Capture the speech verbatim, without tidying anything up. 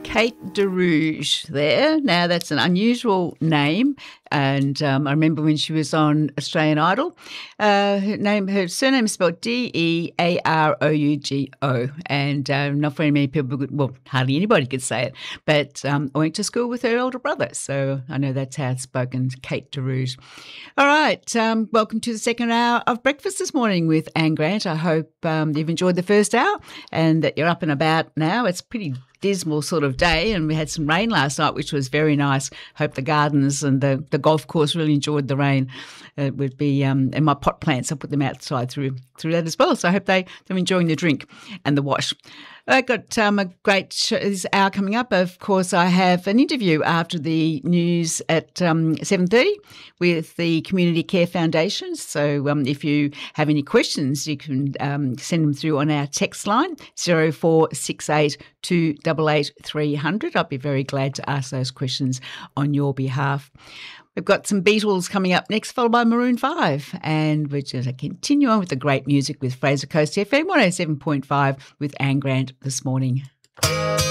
Kate DeRouge there. Now, that's an unusual name, and um, I remember when she was on Australian Idol, uh, her name, her surname is spelled D E A R O U G O, and uh, not very many people could, well, hardly anybody could say it, but um, I went to school with her older brother, so I know that's how it's spoken, Kate DeRouge. All right, um, welcome to the second hour of breakfast this morning with Anne Grant. I hope um, you've enjoyed the first hour and that you're up and about now. It's pretty dismal sort of day, and we had some rain last night, which was very nice. Hope the gardens and the, the golf course really enjoyed the rain. It would be, um, and my pot plants, I put them outside through through that as well. So I hope they, they're enjoying the drink and the wash. I got um, a great show, this hour coming up. Of course, I have an interview after the news at um, seven thirty with the Community Care Foundation. So um, if you have any questions, you can um, send them through on our text line, zero four six eight two eight eight three hundred. I'd be very glad to ask those questions on your behalf. We've got some Beatles coming up next, followed by Maroon five. And we're going to continue on with the great music with Fraser Coast F M one oh seven point five with Anne Grant this morning.